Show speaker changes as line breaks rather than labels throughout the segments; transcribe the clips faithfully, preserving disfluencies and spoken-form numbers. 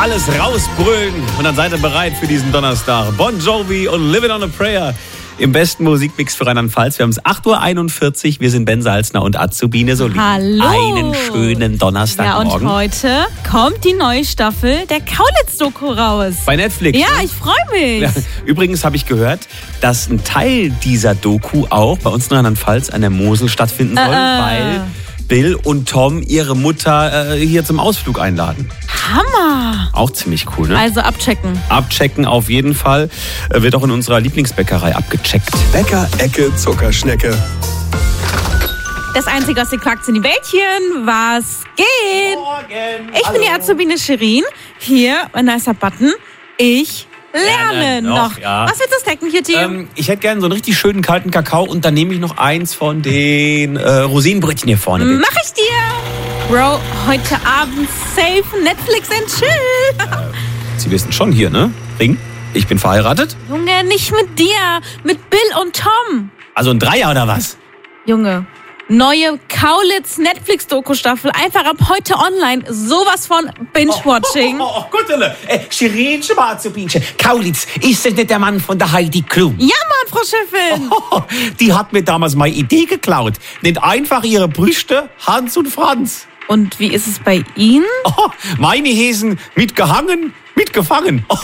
alles rausbrüllen. Und dann seid ihr bereit für diesen Donnerstag. Bon Jovi und Living on a Prayer im besten Musikmix für Rheinland-Pfalz. Wir haben es acht Uhr einundvierzig. Wir sind Ben Salzner und Azubine Solin.
Hallo.
Einen schönen Donnerstagmorgen.
Ja, und heute kommt die neue Staffel der Kaulitz-Doku raus.
Bei Netflix.
Ja,
ne?
ich freue mich.
Ja, übrigens habe ich gehört, dass ein Teil dieser Doku auch bei uns in Rheinland-Pfalz an der Mosel stattfinden soll,
Äh.
weil Bill und Tom ihre Mutter äh, hier zum Ausflug einladen.
Hammer.
Auch ziemlich cool, ne?
Also abchecken.
Abchecken auf jeden Fall. Äh, wird auch in unserer Lieblingsbäckerei abgecheckt.
Bäcker-Ecke Zuckerschnecke.
Das Einzige aus den Quacks in die Wäldchen. Was geht?
Morgen.
Ich bin die Azubine Shirin. Hier, ein nicer Button. Ich lerne
Lernen
noch.
noch, ja.
Was willst du snacken hier, Team?
Ähm, ich hätte gerne so einen richtig schönen kalten Kakao und dann nehme ich noch eins von den äh, Rosinenbrötchen hier vorne. bitte.
Mach ich dir. Bro, heute Abend safe Netflix and chill.
Sie wissen schon hier, ne? Ring. Ich bin verheiratet.
Junge, nicht mit dir. Mit Bill und Tom.
Also ein Dreier oder was?
Junge, neue Kaulitz-Netflix-Doku-Staffel. Einfach ab heute online. Sowas von Binge-Watching.
Oh, oh, oh gut, äh, Shirin Schwarzubinchen. Kaulitz, ist das nicht der Mann von der Heidi Klum?
Ja, Mann, Frau Chefin.
Oh, die hat mir damals meine Idee geklaut. Nennt einfach ihre Brüste Hans und Franz.
Und wie ist es bei Ihnen?
Oh, meine Häsen mitgehangen, mitgefangen. Oh,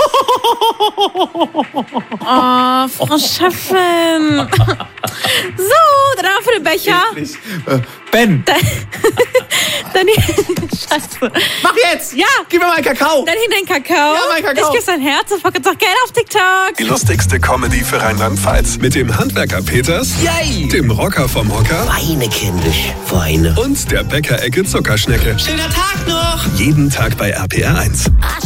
Oh, Frau Chefin. So, dann haben wir für den Becher.
äh, Ben,
Dann, dann Scheiße.
mach jetzt!
Ja.
Gib mir meinen Kakao!
Dann hin den Kakao.
Ja, mein Kakao.
Ich küsse dein Herz und fuck doch Geld auf TikTok.
Die lustigste Comedy für Rheinland-Pfalz. Mit dem Handwerker Peters,
Yay!
dem Rocker vom Hocker
Feine kindisch, feine.
und der Bäcker-Ecke Zuckerschnecke.
Schöner Tag noch!
Jeden Tag bei R P R eins.
Ach,